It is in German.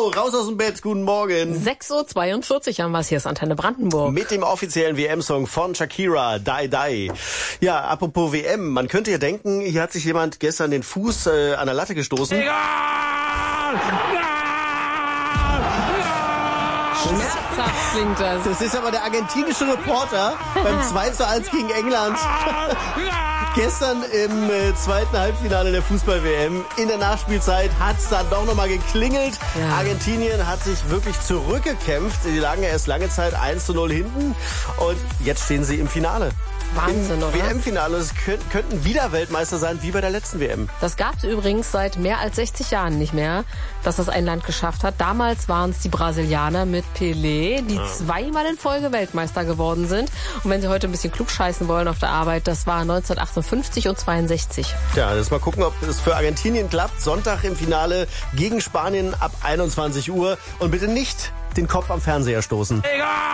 Frau, raus aus dem Bett, guten Morgen. 6.42 Uhr haben wir es, hier ist Antenne Brandenburg. Mit dem offiziellen WM-Song von Shakira, Die Die. Ja, apropos WM, man könnte ja denken, hier hat sich jemand gestern den Fuß an der Latte gestoßen. Egal! Schmerzhaft klingt das. Das ist aber der argentinische Reporter beim 2:1 gegen England. Gestern im zweiten Halbfinale der Fußball-WM. In der Nachspielzeit hat's dann doch nochmal geklingelt. Ja. Argentinien hat sich wirklich zurückgekämpft. Die lagen ja erst lange Zeit 1:0 hinten. Und jetzt stehen sie im Finale. Wahnsinn, oder? WM-Finale. Es könnten wieder Weltmeister sein, wie bei der letzten WM. Das gab es übrigens seit mehr als 60 Jahren nicht mehr, dass das ein Land geschafft hat. Damals waren es die Brasilianer mit Pelé, die zweimal in Folge Weltmeister geworden sind. Und wenn Sie heute ein bisschen klugscheißen wollen auf der Arbeit, das war 1958 und 62. Ja, jetzt mal gucken, ob es für Argentinien klappt. Sonntag im Finale gegen Spanien ab 21 Uhr. Und bitte nicht den Kopf am Fernseher stoßen. Egal!